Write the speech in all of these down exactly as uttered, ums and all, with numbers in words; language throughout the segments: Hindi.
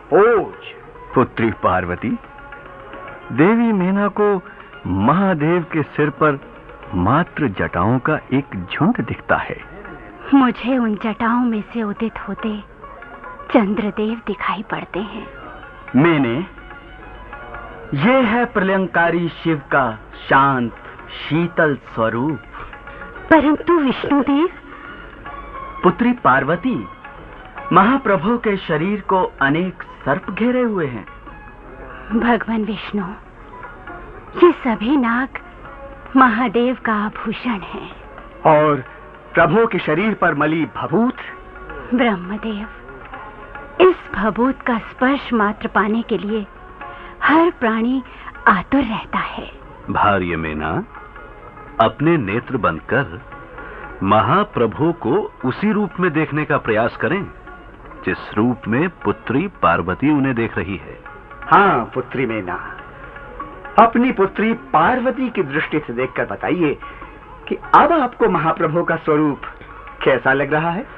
ओज। पुत्री पार्वती, देवी मीना को महादेव के सिर पर मात्र जटाओं का एक झुंड दिखता है। मुझे उन जटाओं में से उदित होते चंद्रदेव दिखाई पड़ते हैं। मैंने ये है प्रलयंकारी शिव का शांत शीतल स्वरूप। परंतु विष्णुदेव। पुत्री पार्वती, महाप्रभु के शरीर को अनेक सर्प घेरे हुए हैं। भगवान विष्णु, ये सभी नाग महादेव का आभूषण है। और प्रभु के शरीर पर मली भभूत। ब्रह्मदेव, इस भभूत का स्पर्श मात्र पाने के लिए हर प्राणी आतुर रहता है। भार्य मीना, अपने नेत्र बंद कर महाप्रभु को उसी रूप में देखने का प्रयास करें जिस रूप में पुत्री पार्वती उन्हें देख रही है। हाँ पुत्री मीना, अपनी पुत्री पार्वती की दृष्टि से देखकर बताइए कि अब आपको महाप्रभु का स्वरूप कैसा लग रहा है?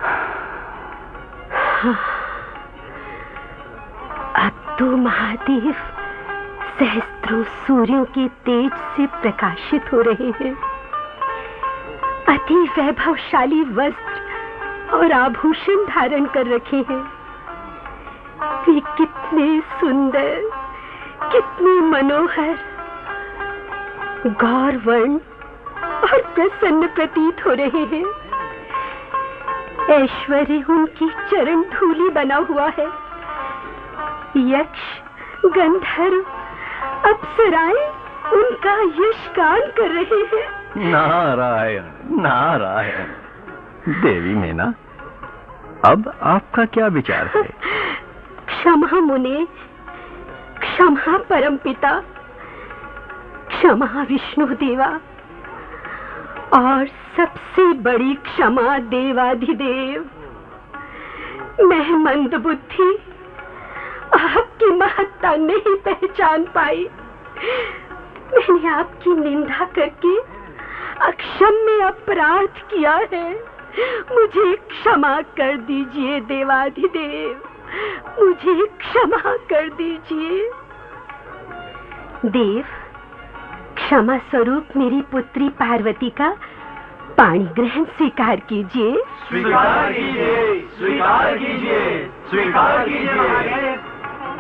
अब तो महादेव सहस्त्रों सूर्यों के तेज से प्रकाशित हो रहे हैं। अति वैभवशाली वस्त्र और आभूषण धारण कर रखे हैं। वे कितने सुंदर, कितने मनोहर, गौरवर्ण और प्रसन्न प्रतीत हो रहे हैं। ऐश्वर्य उनकी चरण धूलि बना हुआ है। यक्ष, गंधर्व, अप्सराएं उनका यशगान कर रहे हैं। नारायण नारायण। देवी मीना, अब आपका क्या विचार है? क्षमा मुने, क्षमा परमपिता, क्षमा विष्णु देवा, और सबसे बड़ी क्षमा देवाधिदेव। मैं मंद बुद्धि आपकी महत्ता नहीं पहचान पाई। मैंने आपकी निंदा करके अक्षम्य अपराध किया है। मुझे क्षमा कर दीजिए देवाधिदेव, मुझे क्षमा कर दीजिए। देव, क्षमा स्वरूप मेरी पुत्री पार्वती का पाणी ग्रहण स्वीकार कीजिए। स्वीकार कीजिए, स्वीकार कीजिए, स्वीकार कीजिए।